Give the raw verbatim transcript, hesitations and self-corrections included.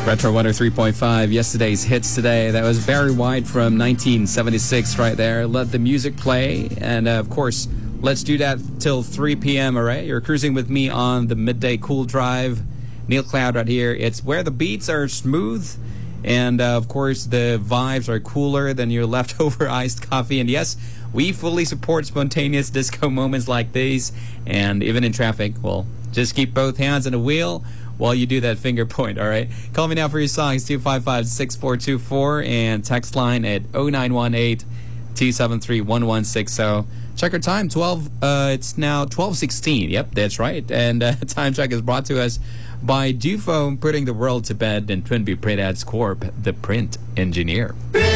Retro one oh three point five, yesterday's hits today. That was Barry White from nineteen seventy-six right there. Let the music play. And, uh, of course, let's do that till three p.m., all right? You're cruising with me on the Midday Cool Drive. Neil Cloud right here. It's where the beats are smooth and, uh, of course, the vibes are cooler than your leftover iced coffee. And, yes, we fully support spontaneous disco moments like these. And even in traffic, well, just keep both hands on the wheel while you do that finger point, all right? Call me now for your songs, two five five, six four two four, and text line at oh nine one eight, two seven three, one one six zero. Check our time, twelve, uh, it's now twelve sixteen. Yep, that's right. And uh, Time Check is brought to us by Dufo, putting the world to bed, and Twinbee Print Ads Corp, the print engineer.